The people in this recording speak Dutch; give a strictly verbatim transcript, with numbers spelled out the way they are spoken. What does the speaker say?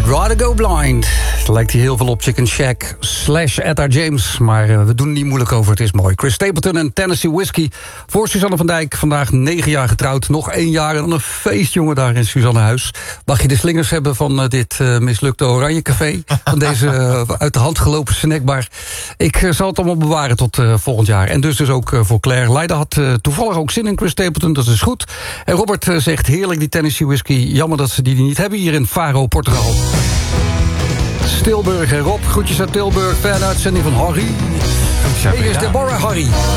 I'd rather go blind. Het lijkt hier heel veel op Chicken Shack slash Etta James. Maar uh, we doen er niet moeilijk over, het is mooi. Chris Stapleton en Tennessee Whiskey. Voor Suzanne van Dijk, vandaag negen jaar getrouwd. Nog één jaar en dan een feestjongen daar in Suzanne Huis. Mag je de slingers hebben van uh, dit uh, mislukte Oranje Café? Van deze uh, uit de hand gelopen snackbar. Ik uh, zal het allemaal bewaren tot uh, volgend jaar. En dus dus ook uh, voor Claire. Leida had uh, toevallig ook zin in Chris Stapleton, dat is goed. En Robert uh, zegt heerlijk die Tennessee Whiskey. Jammer dat ze die niet hebben hier in Faro, Portugal. Tilburg en Rob, groetjes uit Tilburg. Fijne uitzending van Harry. Hier is Deborah Harry.